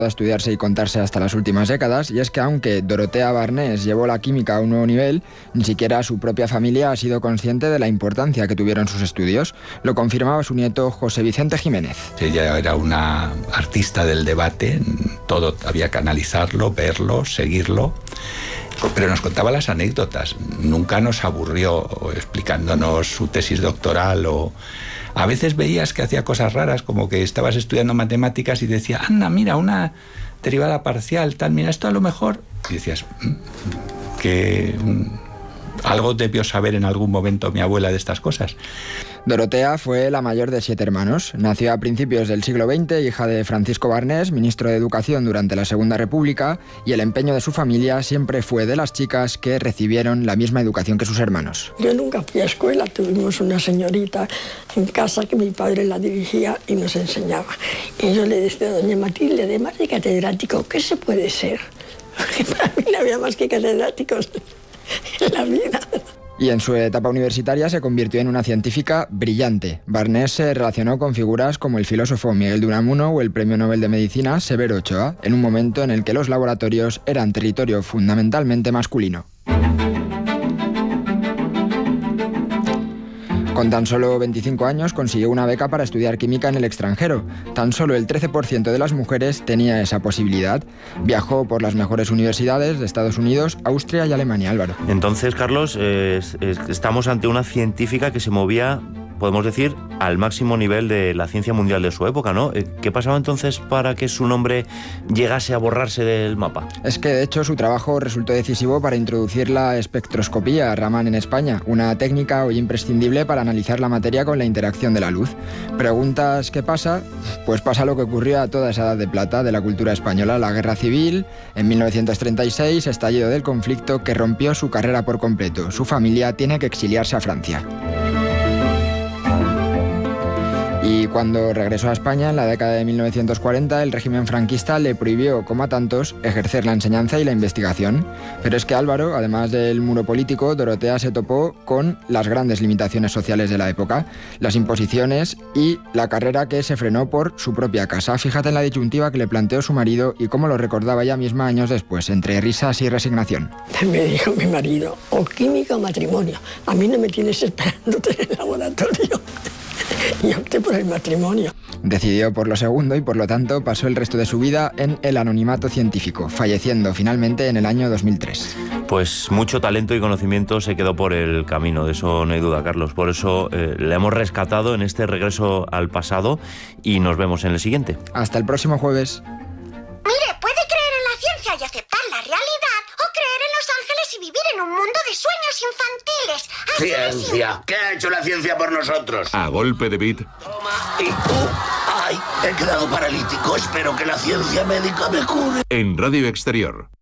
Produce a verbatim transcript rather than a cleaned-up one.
a estudiarse y contarse hasta las últimas décadas, y es que aunque Dorotea Barnés llevó la química a un nuevo nivel, ni siquiera su propia familia ha sido consciente de la importancia que tuvieron sus estudios. Lo confirmaba su nieto José Vicente Jiménez. Ella era una artista del debate, todo había que analizarlo, verlo, seguirlo, pero nos contaba las anécdotas, nunca nos aburrió explicándonos su tesis doctoral o... A veces veías que hacía cosas raras, como que estabas estudiando matemáticas y decía, anda, mira, una derivada parcial, tal, mira, esto a lo mejor... Y decías, mmm, que mm, algo debió saber en algún momento mi abuela de estas cosas. Dorotea fue la mayor de siete hermanos. Nació a principios del siglo veinte, hija de Francisco Barnés, ministro de Educación durante la Segunda República, y el empeño de su familia siempre fue de las chicas que recibieron la misma educación que sus hermanos. Yo nunca fui a escuela, tuvimos una señorita en casa que mi padre la dirigía y nos enseñaba. Y yo le decía a doña Matilde, además de catedrático, ¿qué se puede ser? Porque para mí no había más que catedráticos en la vida. Y en su etapa universitaria se convirtió en una científica brillante. Barnés se relacionó con figuras como el filósofo Miguel de Unamuno o el premio Nobel de Medicina Severo Ochoa, en un momento en el que los laboratorios eran territorio fundamentalmente masculino. Con tan solo veinticinco años consiguió una beca para estudiar química en el extranjero. Tan solo el trece por ciento de las mujeres tenía esa posibilidad. Viajó por las mejores universidades de Estados Unidos, Austria y Alemania. Álvaro. Entonces, Carlos, eh, estamos ante una científica que se movía, podemos decir, al máximo nivel de la ciencia mundial de su época, ¿no? ¿Qué pasaba entonces para que su nombre llegase a borrarse del mapa? Es que, de hecho, su trabajo resultó decisivo para introducir la espectroscopía Raman en España, una técnica hoy imprescindible para analizar la materia con la interacción de la luz. ¿Preguntas qué pasa? Pues pasa lo que ocurrió a toda esa edad de plata de la cultura española, la Guerra Civil. En mil novecientos treinta y seis, estallido del conflicto que rompió su carrera por completo. Su familia tiene que exiliarse a Francia. Y cuando regresó a España, en la década de mil novecientos cuarenta, el régimen franquista le prohibió, como a tantos, ejercer la enseñanza y la investigación. Pero es que Álvaro, además del muro político, Dorotea se topó con las grandes limitaciones sociales de la época, las imposiciones y la carrera que se frenó por su propia casa. Fíjate en la disyuntiva que le planteó su marido y cómo lo recordaba ella misma años después, entre risas y resignación. Me dijo mi marido, o química o matrimonio. A mí no me tienes esperándote en el laboratorio. Y opté por el matrimonio. Decidió por lo segundo y por lo tanto pasó el resto de su vida en el anonimato científico, falleciendo finalmente en el año dos mil tres. Pues mucho talento y conocimiento se quedó por el camino, de eso no hay duda, Carlos. Por eso eh, le hemos rescatado en este regreso al pasado y nos vemos en el siguiente. Hasta el próximo jueves. Mire, puede creer en la ciencia y aceptar la realidad o creer en los ángeles y vivir en un mundo de sueños infantiles. Así Ciencia. es. ¿Qué ha hecho la ciencia por nosotros? A golpe de beat. Toma y tú. Ay, he quedado paralítico. Espero que la ciencia médica me cure. En Radio Exterior.